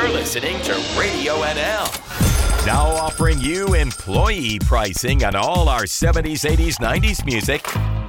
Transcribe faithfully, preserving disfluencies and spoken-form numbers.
You're listening to Radio N L. Now offering you employee pricing on all our seventies, eighties, nineties music